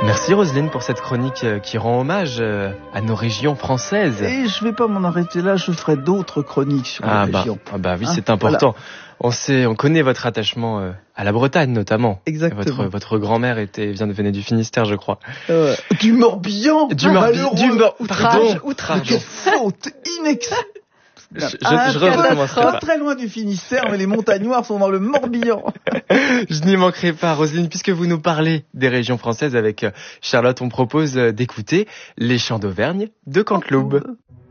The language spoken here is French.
Merci Roselyne pour cette chronique qui rend hommage à nos régions françaises. Et je vais pas m'en arrêter là, je ferai d'autres chroniques sur les régions. Oui, c'est important. Voilà. On connaît votre attachement à la Bretagne notamment. Exactement. Votre grand-mère venait du Finistère, je crois. Du Morbihan. Outrage. Quelle faute Je recommence pas. Pas très loin du Finistère, mais les montagnes noires sont dans le Morbihan. Je n'y manquerai pas, Roselyne, puisque vous nous parlez des régions françaises avec Charlotte, on propose d'écouter Les Chants d'Auvergne de Canteloube.